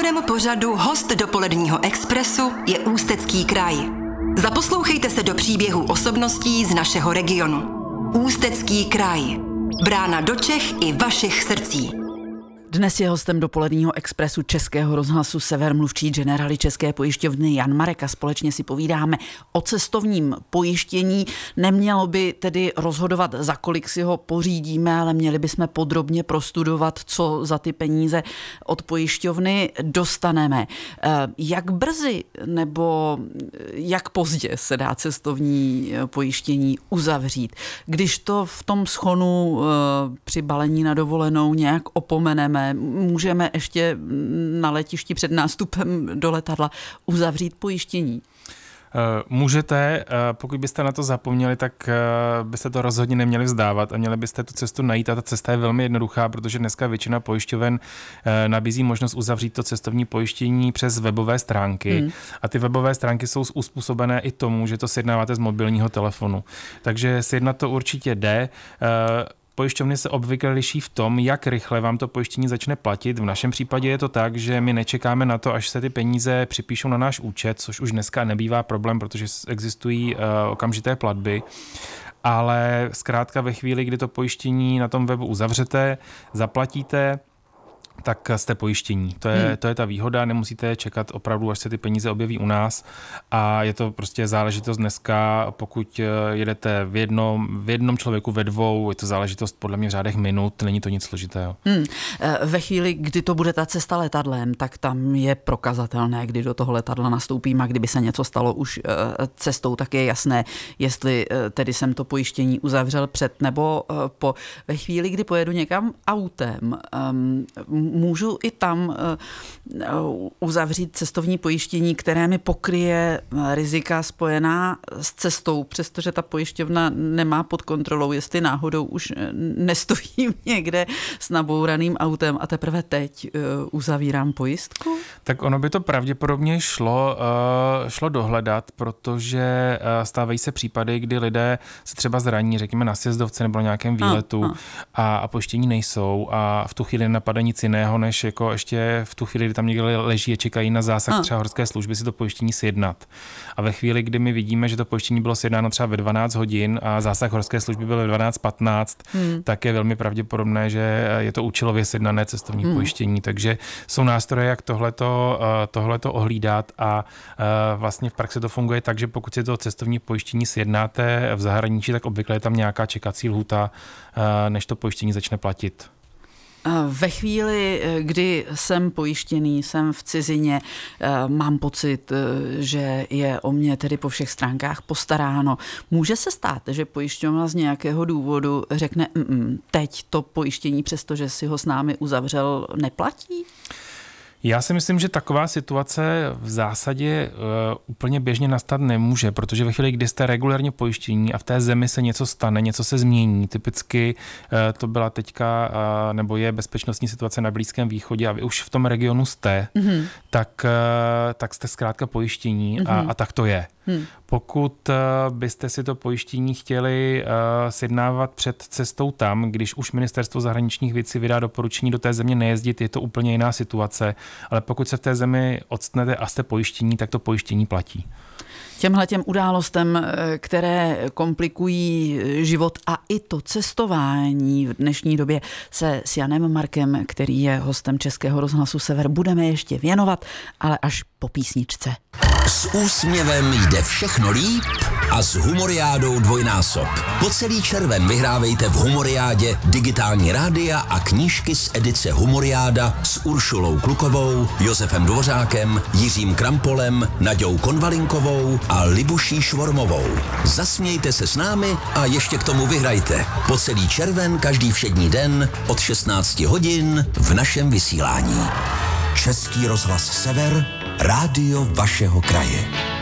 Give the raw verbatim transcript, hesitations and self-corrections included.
Sponzorem pořadu Host dopoledního expresu je Ústecký kraj. Zaposlouchejte se do příběhů osobností z našeho regionu. Ústecký kraj. Brána do Čech i vašich srdcí. Dnes je hostem dopoledního expresu Českého rozhlasu Sever mluvčí Generali České pojišťovny Jan Marek a společně si povídáme o cestovním pojištění. Nemělo by tedy rozhodovat, za kolik si ho pořídíme, ale měli bychom podrobně prostudovat, co za ty peníze od pojišťovny dostaneme. Jak brzy nebo jak pozdě se dá cestovní pojištění uzavřít? Když to v tom schonu při balení na dovolenou nějak opomeneme, můžeme ještě na letišti před nástupem do letadla uzavřít pojištění? Můžete, pokud byste na to zapomněli, tak byste to rozhodně neměli vzdávat a měli byste tu cestu najít a ta cesta je velmi jednoduchá, protože dneska většina pojišťoven nabízí možnost uzavřít to cestovní pojištění přes webové stránky hmm. a ty webové stránky jsou uspůsobené i tomu, že to sjednáváte z mobilního telefonu. Takže sjednat to určitě jde. Pojišťovny se obvykle liší v tom, jak rychle vám to pojištění začne platit. V našem případě je to tak, že my nečekáme na to, až se ty peníze připíšou na náš účet, což už dneska nebývá problém, protože existují uh, okamžité platby. Ale zkrátka ve chvíli, kdy to pojištění na tom webu uzavřete, zaplatíte, tak jste pojištění. To je, hmm. to je ta výhoda, nemusíte čekat opravdu, až se ty peníze objeví u nás a je to prostě záležitost dneska, pokud jedete v jednom, v jednom člověku, ve dvou, je to záležitost podle mě v řádech minut, není to nic složitého. Hmm. Ve chvíli, kdy to bude ta cesta letadlem, tak tam je prokazatelné, kdy do toho letadla nastoupím a kdyby se něco stalo už cestou, tak je jasné, jestli tedy jsem to pojištění uzavřel před nebo po. Ve chvíli, kdy pojedu někam autem, můžu i tam uzavřít cestovní pojištění, které mi pokryje rizika spojená s cestou, přestože ta pojišťovna nemá pod kontrolou, jestli náhodou už nestojím někde s nabouraným autem a teprve teď uzavírám pojistku? Tak ono by to pravděpodobně šlo, šlo dohledat, protože stávají se případy, kdy lidé se třeba zraní, řekněme na sjezdovce nebo na nějakém výletu a, a. a pojištění nejsou a v tu chvíli nenapadá nic jiného, než jako ještě v tu chvíli, kdy tam někde leží a čekají na zásah třeba horské služby, si to pojištění sjednat. A ve chvíli, kdy my vidíme, že to pojištění bylo sjednáno třeba ve dvanáct hodin a zásah horské služby byl ve dvanáct patnáct, hmm. tak je velmi pravděpodobné, že je to účelově sjednané cestovní hmm. pojištění. Takže jsou nástroje, jak tohleto, tohleto ohlídat a vlastně v praxi to funguje tak, že pokud si to cestovní pojištění sjednáte v zahraničí, tak obvykle je tam nějaká čekací lhůta, než to pojištění začne platit. Ve chvíli, kdy jsem pojištěný, jsem v cizině, mám pocit, že je o mě tedy po všech stránkách postaráno. Může se stát, že pojišťovna z nějakého důvodu řekne, teď to pojištění, přestože si ho s námi uzavřel, neplatí? Já si myslím, že taková situace v zásadě uh, úplně běžně nastat nemůže, protože ve chvíli, kdy jste regulérně pojištění a v té zemi se něco stane, něco se změní, typicky uh, to byla teďka, uh, nebo je bezpečnostní situace na Blízkém východě a vy už v tom regionu jste, mm-hmm. tak, uh, tak jste zkrátka pojištění mm-hmm. a, a tak to je. Hmm. Pokud uh, byste si to pojištění chtěli uh, sjednávat před cestou tam, když už Ministerstvo zahraničních věcí vydá doporučení do té země nejezdit, je to úplně jiná situace, ale pokud se v té zemi odstnete a jste pojištění, tak to pojištění platí. Těmhle těm událostem, které komplikují život a i to cestování v dnešní době, se s Janem Markem, který je hostem Českého rozhlasu Sever, budeme ještě věnovat, ale až po písničce. S úsměvem jde všechno líp a s Humoriádou dvojnásob. Po celý červen vyhrávejte v Humoriádě digitální rádia a knížky z edice Humoriáda s Uršulou Klukovou, Josefem Dvořákem, Jiřím Krampolem, Naďou Konvalinkovou a Libuší Švormovou. Zasmějte se s námi a ještě k tomu vyhrajte. Po celý červen každý všední den od šestnáct hodin v našem vysílání. Český rozhlas Sever, rádio vašeho kraje.